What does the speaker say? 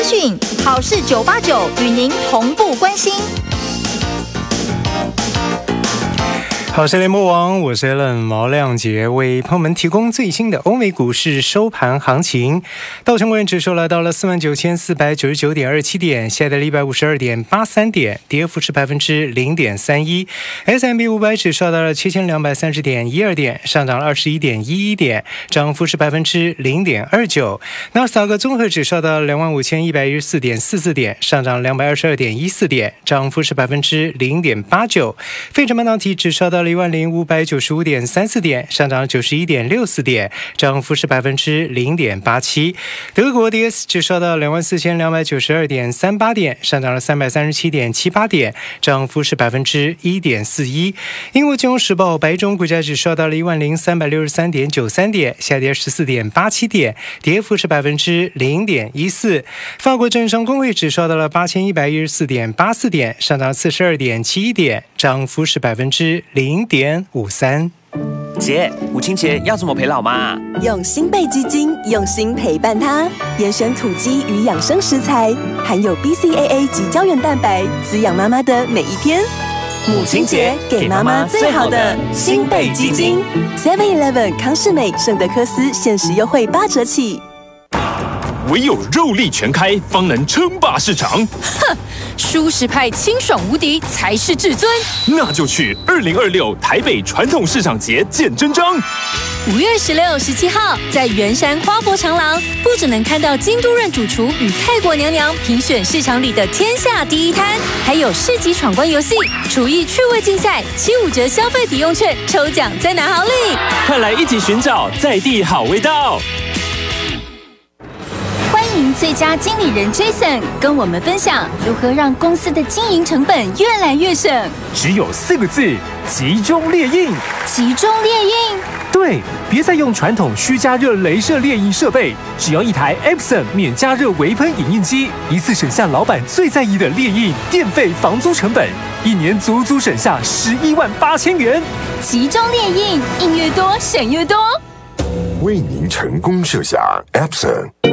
讯，好事989与您同步关心。 好事联播网，我是 Alan 毛亮杰，为朋友们提供最新的欧美股市收盘行情。道琼工业指数来到了49,499.27点，下跌了152.83点，跌幅是0.31%。S&P 500指数到了7230.12点，上涨了21.11点，涨幅是0.29%。纳斯达克综合指数到了25,114.44点，上涨222.14点，涨幅是0.89%。费城半导体指数到了10595.34点，上涨91.64点，涨幅是0.87%。德国 DS 指数到24292.38点，上涨了337.78点，涨幅是1.41%。英国金融时报白种股价指数到了10363.93点，下跌14.87点，跌幅是0.14%。法国证商工会指数到了8114.84点，上涨42.71点，涨幅是0.53%。 姐，母亲节要怎么陪老妈？ 用新贝基金用心陪伴她，严选土鸡与养生食材，含有 BCAA 及胶原蛋白，滋养妈妈的每一天。母亲节给妈妈最好的新贝基金 ，7-Eleven 康士美圣德科斯限时优惠8折起。 唯有肉力全开，方能称霸市场。 哼，舒适派清爽无敌才是至尊。 那就去2026台北传统市场节见真章。 5月16、17号，在圆山花博长廊，不只能看到京都润主厨与泰国娘娘评选市场里的天下第一摊，还有市集闯关游戏、厨艺趣味竞赛、75折消费抵用券抽奖再拿好礼。 快来一起寻找在地好味道。 欢迎最佳经理人 Jason 跟我们分享如何让公司的经营成本越来越省。 只有4个字：集中列印。 集中列印？ 对，别再用传统虚加热雷射列印设备，只要一台 Epson 免加热微喷影印机，一次省下老板最在意的列印、电费、房租成本，1年足足省下118000元。 集中列印，印越多，省越多。 为您成功设下 Epson